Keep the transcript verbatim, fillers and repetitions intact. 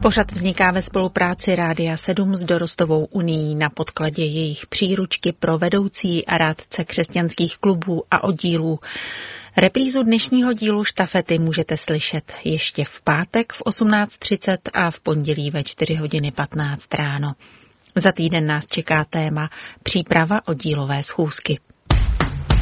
Pořad vzniká ve spolupráci Rádia sedm s Dorostovou unií na podkladě jejich příručky pro vedoucí a rádce křesťanských klubů a oddílů. Reprízu dnešního dílu Štafety můžete slyšet ještě v pátek v osmnáct třicet a v pondělí ve čtyři hodiny patnáct ráno. Za týden nás čeká téma příprava oddílové schůzky.